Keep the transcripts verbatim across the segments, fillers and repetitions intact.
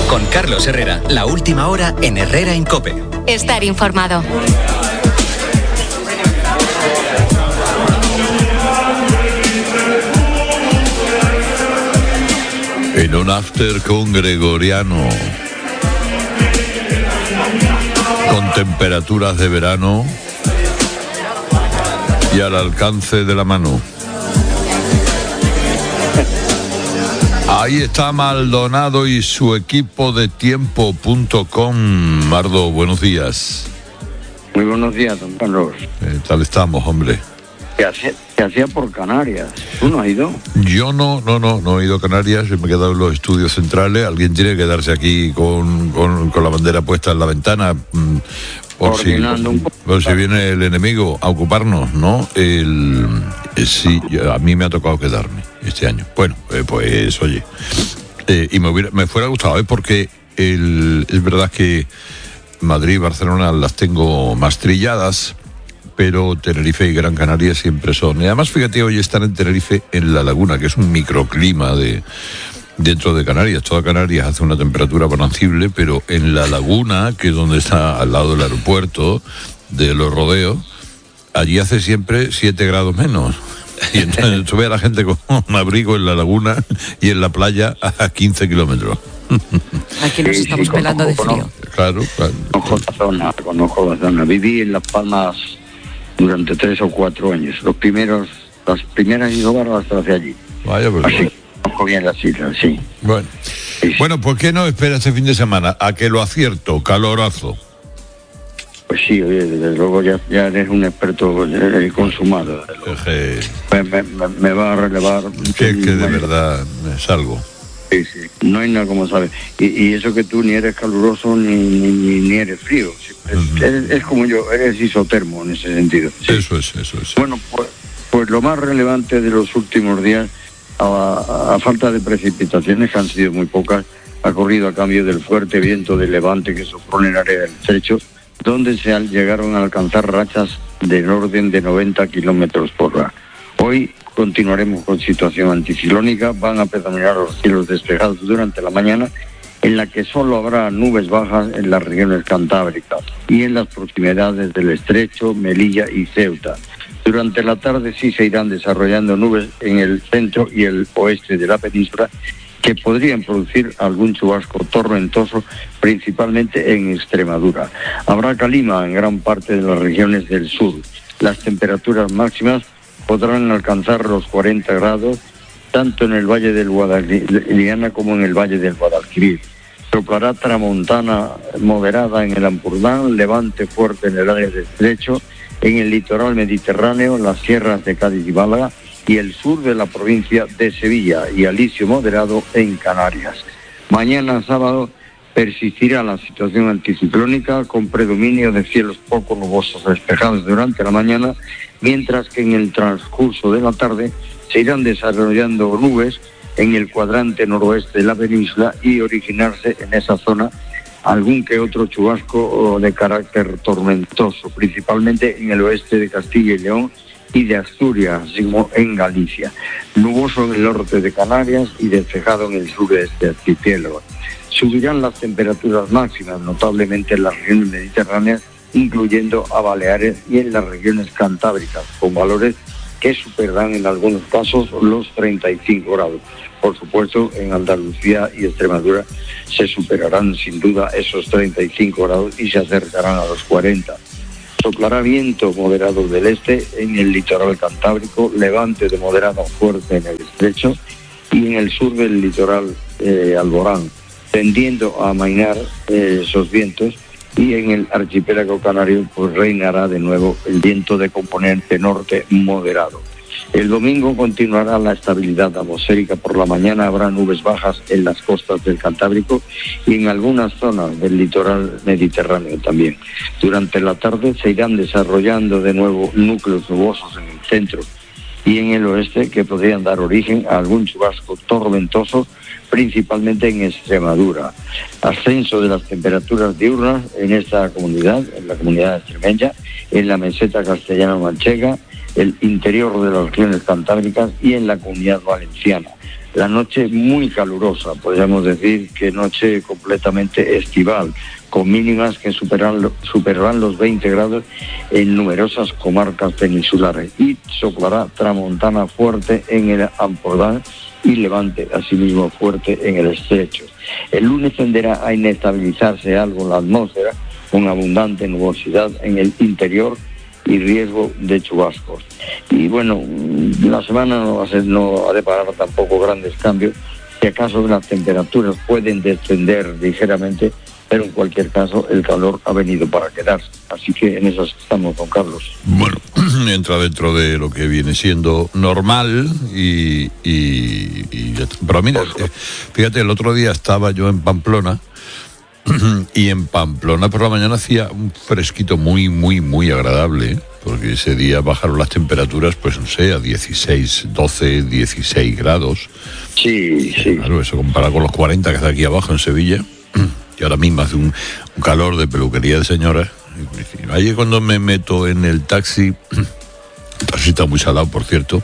Con Carlos Herrera, la última hora en Herrera en COPE. Estar informado. En un after con Gregoriano, con temperaturas de verano y al alcance de la mano. Ahí está Maldonado y su equipo de tiempo punto com. Mardo, buenos días. Muy buenos días, don Carlos. ¿Qué tal estamos, hombre? ¿Qué hacía, qué hacía por Canarias? ¿Tú no has ido? Yo no, no, no, no he ido a Canarias, me he quedado en los estudios centrales. Alguien tiene que quedarse aquí con, con, con la bandera puesta en la ventana, por si, por si viene el enemigo a ocuparnos, ¿no? El, el, sí, a mí me ha tocado quedarme este año. Bueno, eh, pues oye, eh, y me, hubiera, me fuera gustado, ¿eh? Porque el, es verdad que Madrid y Barcelona las tengo más trilladas, pero Tenerife y Gran Canaria siempre son. Y además, fíjate, hoy están en Tenerife, en La Laguna, que es un microclima de dentro de Canarias. Toda Canarias hace una temperatura bonancible, pero en La Laguna, que es donde está al lado del aeropuerto de Los Rodeos, allí hace siempre siete grados menos. Y entonces tú ves a la gente con un abrigo en La Laguna y en la playa a quince kilómetros. Aquí nos Sí, estamos sí, pelando de conozco, frío. Claro, claro. Conozco la zona, conozco la zona. Viví en Las Palmas durante tres o cuatro años. Los primeros, las primeras isobaras las traje allí. Vaya, pues. Así que conozco bien las islas, sí. Bueno. Sí, sí. Bueno, ¿por qué no espera este fin de semana? A que lo acierto, calorazo. Pues sí, oye, desde luego ya, ya eres un experto eh, consumado. desde luego. Eh, Me, me, me- me va a relevar. que es que de Bueno, verdad me salgo. Sí, sí. No hay nada como sabes. Y, y eso que tú ni eres caluroso ni, ni, ni- ni eres frío. Sí, es, Ujú. eres- es como yo, eres isotermo en ese sentido. Sí. Eso es, eso es. Bueno, pues, pues lo más relevante de los últimos días, a, a falta de precipitaciones, que han sido muy pocas, ha corrido a cambio del fuerte viento de levante que sopló en el área del estrecho, donde se al- llegaron a alcanzar rachas del orden de noventa kilómetros por hora. Hoy continuaremos con situación anticiclónica, van a predominar los cielos despejados durante la mañana, en la que solo habrá nubes bajas en las regiones cantábricas y en las proximidades del estrecho, Melilla y Ceuta. Durante la tarde sí se irán desarrollando nubes en el centro y el oeste de la península, que podrían producir algún chubasco tormentoso, principalmente en Extremadura. Habrá calima en gran parte de las regiones del sur. Las temperaturas máximas podrán alcanzar los cuarenta grados, tanto en el Valle del Guadalquivir como en el Valle del Guadalquivir. Soplará tramontana moderada en el Ampurdán, levante fuerte en el área de estrecho, en el litoral mediterráneo, las sierras de Cádiz y Málaga, y el sur de la provincia de Sevilla, y alisio moderado en Canarias. Mañana sábado persistirá la situación anticiclónica con predominio de cielos poco nubosos despejados durante la mañana, mientras que en el transcurso de la tarde se irán desarrollando nubes en el cuadrante noroeste de la península y originarse en esa zona algún que otro chubasco de carácter tormentoso, principalmente en el oeste de Castilla y León y de Asturias, así como en Galicia. Nuboso en el norte de Canarias y despejado en el sur de este archipiélago. Subirán las temperaturas máximas notablemente en las regiones mediterráneas, incluyendo a Baleares y en las regiones cantábricas, con valores que superarán en algunos casos los treinta y cinco grados. Por supuesto, en Andalucía y Extremadura se superarán sin duda esos treinta y cinco grados y se acercarán a los cuarenta. Soplará viento moderado del este en el litoral cantábrico, levante de moderado a fuerte en el estrecho y en el sur del litoral eh, Alborán, tendiendo a amainar eh, esos vientos, y en el archipiélago canario pues reinará de nuevo el viento de componente norte moderado. El domingo continuará la estabilidad atmosférica. Por la mañana habrá nubes bajas en las costas del Cantábrico y en algunas zonas del litoral mediterráneo también. Durante la tarde se irán desarrollando de nuevo núcleos nubosos en el centro y en el oeste que podrían dar origen a algún chubasco tormentoso, principalmente en Extremadura. Ascenso de las temperaturas diurnas en esta comunidad, en la comunidad extremeña, en la meseta castellano-manchega, el interior de las regiones cantábricas y en la comunidad valenciana. La noche muy calurosa, podríamos decir que noche completamente estival, con mínimas que superarán, superarán los veinte grados en numerosas comarcas peninsulares, y soplará tramontana fuerte en el Ampurdán y levante, asimismo fuerte en el estrecho. El lunes tenderá a inestabilizarse algo la atmósfera, con abundante nubosidad en el interior y riesgo de chubascos. Y bueno, la semana no va a ser, no va a deparar tampoco grandes cambios, si acaso las temperaturas pueden descender ligeramente, pero en cualquier caso el calor ha venido para quedarse. Así que en eso estamos, don Carlos. Bueno, entra dentro de lo que viene siendo normal y... y, y pero mira, fíjate, el otro día estaba yo en Pamplona y en Pamplona por la mañana hacía un fresquito muy, muy, muy agradable, ¿eh? Porque ese día bajaron las temperaturas, pues no sé, a dieciséis, doce, dieciséis grados. Sí, sí. Claro, eso comparado con los cuarenta que hace aquí abajo en Sevilla, y ahora mismo hace un, un calor de peluquería de señoras. Ahí cuando me meto en el taxi, el taxi está muy salado, por cierto,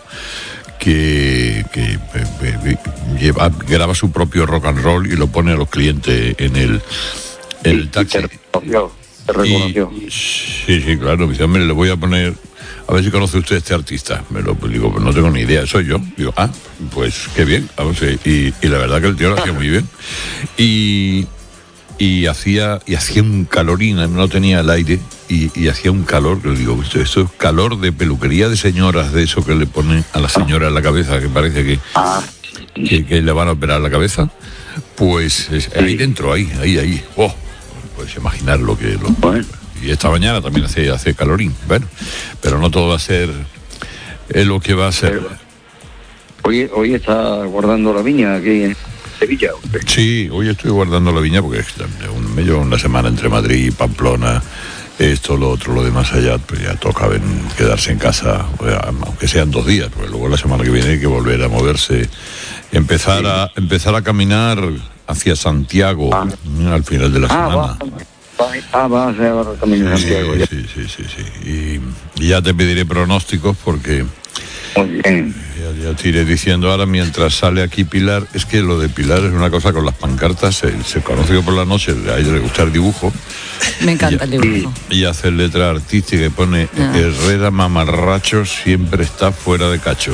que, que eh, eh, lleva, graba su propio rock and roll y lo pone a los clientes en el, en el taxi. Te reconoció. Y, sí, sí, claro. Me dice, hombre, le voy a poner, a ver si conoce usted a este artista. Me lo pues, digo, pues no tengo ni idea, soy yo. Digo, ah, pues qué bien. Vamos, y, y la verdad que el tío lo hacía muy bien. Y, y hacía y hacía un calorín, no tenía el aire, y, y hacía un calor, que le digo, esto, esto es calor de peluquería de señoras, de eso que le ponen a la señora en la cabeza, que parece que, que, que le van a operar la cabeza. Pues ahí dentro, ahí, ahí, ahí. Oh. Puedes imaginar lo que... Lo, bueno. Y esta mañana también hace, hace calorín, bueno, pero no todo va a ser es lo que va a ser. Hoy, hoy está guardando la viña aquí en Sevilla. ¿Usted? Sí, hoy estoy guardando la viña porque me llevo una semana entre Madrid y Pamplona, esto, lo otro, lo demás allá, pues ya toca ven, quedarse en casa, aunque sean dos días, porque luego la semana que viene hay que volver a moverse, empezar, sí. a, empezar a caminar hacia Santiago ah. al final de la ah, semana. Va, va, ah, va a hacer el camino de Santiago. Sí, sí, sí, sí. Y, y ya te pediré pronósticos porque muy bien. Ya, ya te iré diciendo ahora mientras sale aquí Pilar. Es que lo de Pilar es una cosa con las pancartas, se, se conoce por la noche, a ella le gusta el dibujo. Me encanta y, el dibujo. Y hace letra artística que pone ah. Herrera Mamarracho siempre está fuera de cacho.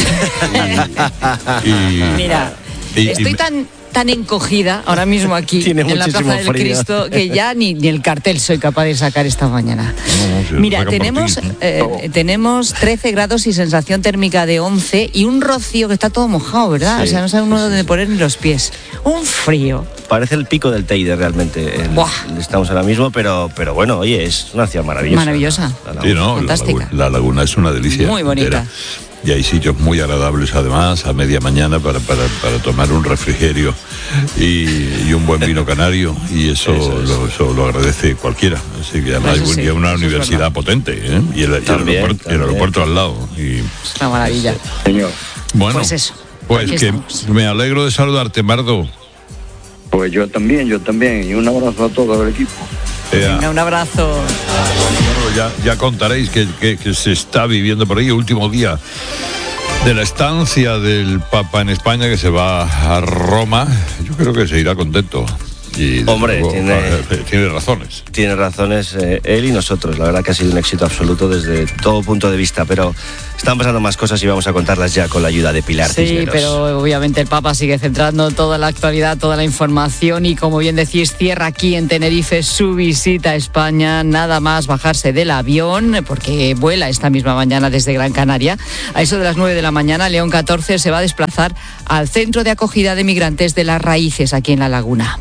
y, y, Mira, y, estoy y, tan... tan encogida ahora mismo aquí Tiene en la Plaza del frío. Cristo que ya ni, ni el cartel soy capaz de sacar esta mañana. No, no, Mira, tenemos, eh, no. tenemos trece grados y sensación térmica de once y un rocío que está todo mojado, ¿verdad? Sí, o sea, no sabe uno sí, dónde sí. poner ni los pies. Un frío. Parece el pico del Teide realmente. El, estamos ahora mismo, pero, pero bueno, oye, es una ciudad maravillosa. Maravillosa. La, la, sí, no, fantástica. La laguna, la laguna es una delicia. Muy bonita. Entera. Y hay sitios muy agradables además a media mañana para, para, para tomar un refrigerio y, y un buen vino canario, y eso, eso, es. lo, eso lo agradece cualquiera. Así que además hay sí, una universidad potente, ¿eh? y, el, también, y, el aeropuerto, y el aeropuerto al lado. Y, es una maravilla. Señor. Bueno, pues eso. Pues que estamos. Me alegro de saludarte, Mardo. Pues yo también, yo también. Y un abrazo a todo el equipo. Venga, un abrazo. Bueno, ya, ya contaréis que, que, que se está viviendo por ahí, último día de la estancia del Papa en España, que se va a Roma. Yo creo que se irá contento. Y Hombre, nuevo, tiene, eh, tiene razones. Tiene razones eh, él y nosotros. La verdad que ha sido un éxito absoluto desde todo punto de vista, pero están pasando más cosas y vamos a contarlas ya con la ayuda de Pilar Sí, Cisneros. Pero obviamente el Papa sigue centrando toda la actualidad, toda la información, y como bien decís, cierra aquí en Tenerife su visita a España. Nada más bajarse del avión, porque vuela esta misma mañana desde Gran Canaria. A eso de las nueve de la mañana, León catorce se va a desplazar al centro de acogida de migrantes de Las Raíces, aquí en La Laguna.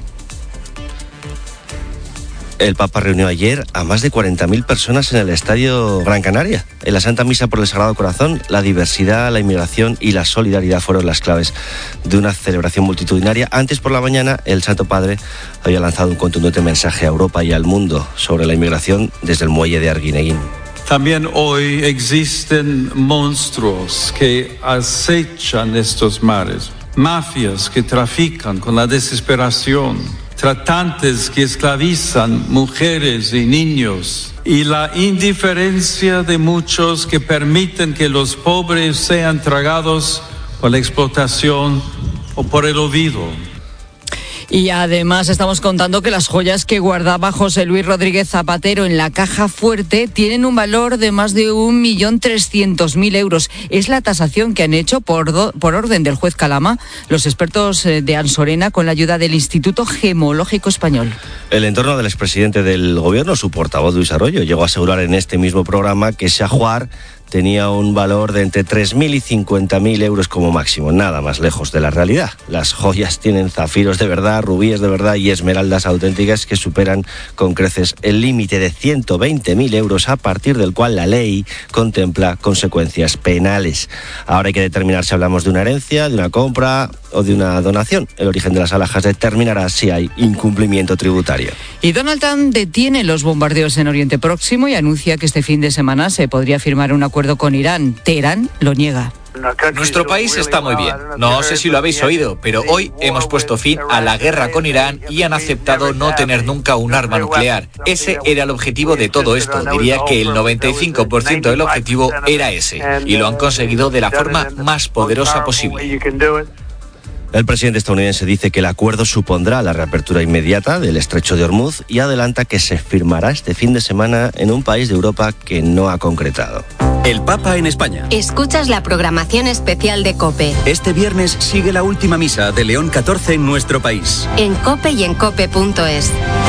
El Papa reunió ayer a más de cuarenta mil personas en el Estadio Gran Canaria. En la Santa Misa por el Sagrado Corazón, la diversidad, la inmigración y la solidaridad fueron las claves de una celebración multitudinaria. Antes por la mañana, el Santo Padre había lanzado un contundente mensaje a Europa y al mundo sobre la inmigración desde el muelle de Arguineguín. También hoy existen monstruos que acechan estos mares, mafias que trafican con la desesperación, tratantes que esclavizan mujeres y niños, y la indiferencia de muchos que permiten que los pobres sean tragados por la explotación o por el olvido. Y además estamos contando que las joyas que guardaba José Luis Rodríguez Zapatero en la caja fuerte tienen un valor de más de un millón trescientos mil euros. Es la tasación que han hecho por, do, por orden del juez Calama los expertos de Ansorena con la ayuda del Instituto Gemológico Español. El entorno del expresidente del gobierno, su portavoz Luis Arroyo, llegó a asegurar en este mismo programa que ese ajuar tenía un valor de entre tres mil y cincuenta mil euros como máximo, nada más lejos de la realidad. Las joyas tienen zafiros de verdad, rubíes de verdad y esmeraldas auténticas que superan con creces el límite de ciento veinte mil euros, a partir del cual la ley contempla consecuencias penales. Ahora hay que determinar si hablamos de una herencia, de una compra o de una donación. El origen de las alhajas determinará si hay incumplimiento tributario. Y Donald Trump detiene los bombardeos en Oriente Próximo y anuncia que este fin de semana se podría firmar un acuerdo con Irán. Teherán lo niega. Nuestro país está muy bien. No sé si lo habéis oído, pero hoy hemos puesto fin a la guerra con Irán y han aceptado no tener nunca un arma nuclear. Ese era el objetivo de todo esto. Diría que el noventa y cinco por ciento del objetivo era ese. Y lo han conseguido de la forma más poderosa posible. El presidente estadounidense dice que el acuerdo supondrá la reapertura inmediata del estrecho de Hormuz y adelanta que se firmará este fin de semana en un país de Europa que no ha concretado. El Papa en España. Escuchas la programación especial de COPE. Este viernes sigue la última misa de León catorce en nuestro país. En COPE y en cope punto es.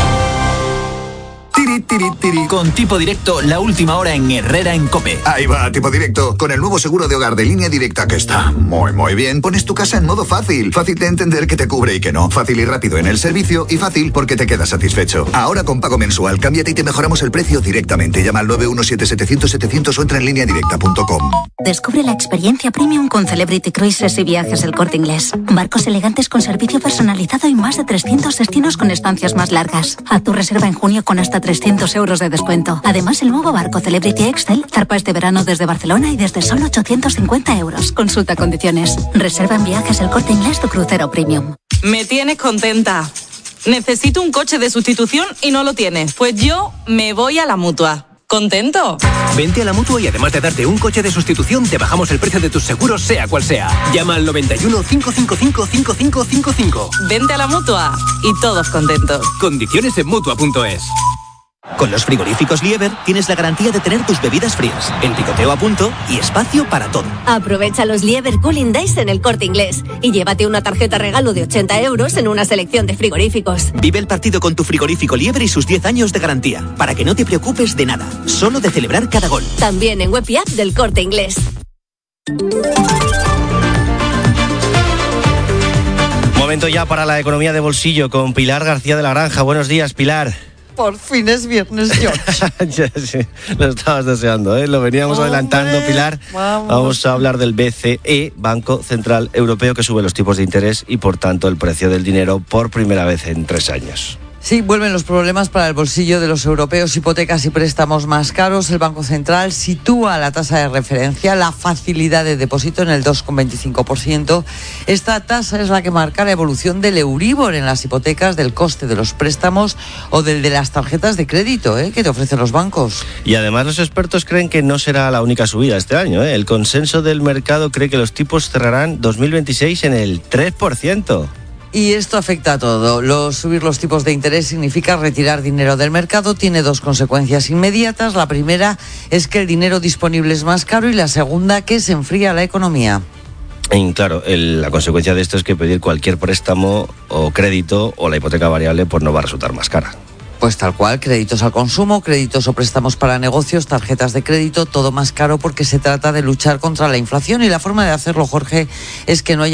Tiri, tiri, tiri. Con Tipo Directo, la última hora en Herrera en COPE. Ahí va, Tipo Directo. Con el nuevo seguro de hogar de Línea Directa, que está muy, muy bien, pones tu casa en modo fácil. Fácil de entender que te cubre y que no. Fácil y rápido en el servicio y fácil porque te quedas satisfecho. Ahora con pago mensual, cámbiate y te mejoramos el precio directamente. Llama al nueve uno siete siete cero cero setecientos o entra en línea directa punto com. Descubre la experiencia premium con Celebrity Cruises y Viajes El Corte Inglés. Barcos elegantes con servicio personalizado y más de trescientos destinos con estancias más largas. Haz tu reserva en junio con hasta trescientos euros de descuento. Además, el nuevo barco Celebrity Excel zarpa este verano desde Barcelona y desde solo ochocientos cincuenta euros. Consulta condiciones. Reserva en Viajes El Corte Inglés tu crucero premium. Me tienes contenta. Necesito un coche de sustitución y no lo tienes. Pues yo me voy a la Mutua. ¿Contento? Vente a la Mutua y además de darte un coche de sustitución, te bajamos el precio de tus seguros, sea cual sea. Llama al noventa y uno, cinco cinco cinco, cinco cinco cinco cinco. Vente a la Mutua y todos contentos. Condiciones en Mutua punto es. Con los frigoríficos Lieber tienes la garantía de tener tus bebidas frías, el picoteo a punto y espacio para todo. Aprovecha los Lieber Cooling Days en El Corte Inglés y llévate una tarjeta regalo de ochenta euros en una selección de frigoríficos. Vive el partido con tu frigorífico Lieber y sus diez años de garantía, para que no te preocupes de nada, solo de celebrar cada gol. También en web y app del Corte Inglés. Momento ya para la economía de bolsillo con Pilar García de la Granja. Buenos días, Pilar. Por fin es viernes, George. Ya, sí, lo estabas deseando, ¿eh? Lo veníamos Hombre, adelantando, Pilar. Vamos. vamos a hablar del B C E, Banco Central Europeo, que sube los tipos de interés y, por tanto, el precio del dinero por primera vez en tres años. Sí, vuelven los problemas para el bolsillo de los europeos, hipotecas y préstamos más caros. El Banco Central sitúa la tasa de referencia, la facilidad de depósito, en el dos coma veinticinco por ciento. Esta tasa es la que marca la evolución del Euribor en las hipotecas, del coste de los préstamos o del de las tarjetas de crédito, ¿eh? que te ofrecen los bancos. Y además los expertos creen que no será la única subida este año, ¿eh? El consenso del mercado cree que los tipos cerrarán dos mil veintiséis en el tres por ciento. Y esto afecta a todo. Lo, subir los tipos de interés significa retirar dinero del mercado. Tiene dos consecuencias inmediatas. La primera es que el dinero disponible es más caro y la segunda que se enfría la economía. Y claro, el, la consecuencia de esto es que pedir cualquier préstamo o crédito o la hipoteca variable pues no va a resultar más cara. Pues tal cual, créditos al consumo, créditos o préstamos para negocios, tarjetas de crédito, todo más caro porque se trata de luchar contra la inflación y la forma de hacerlo, Jorge, es que no haya